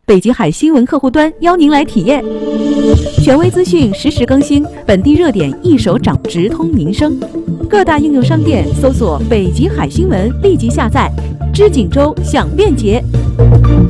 北极海新闻客户端邀您来体验，权威资讯实时更新，本地热点一手掌，直通民生。各大应用商店搜索“北极海新闻”，立即下载。知锦州享便捷。